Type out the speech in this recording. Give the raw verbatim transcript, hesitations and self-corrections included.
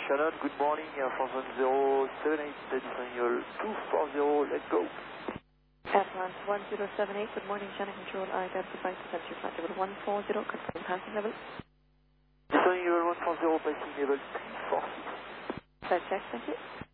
Shannon, good morning, Air France one zero seven eight, descending level two four zero, let's go. Air France one zero seven eight, good morning, Shannon Control, I identify descent to flight level one four zero, confirm passing level. Descending level one four zero, passing level three four six. Flight check, thank you.